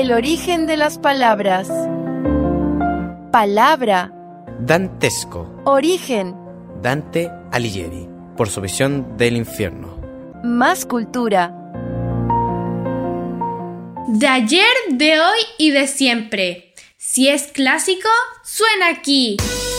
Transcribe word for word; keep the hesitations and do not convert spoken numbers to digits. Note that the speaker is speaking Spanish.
El origen de las palabras. Palabra. Dantesco. Origen. Dante Alighieri, por su visión del infierno. Más cultura. De ayer, de hoy y de siempre. Si es clásico, suena aquí.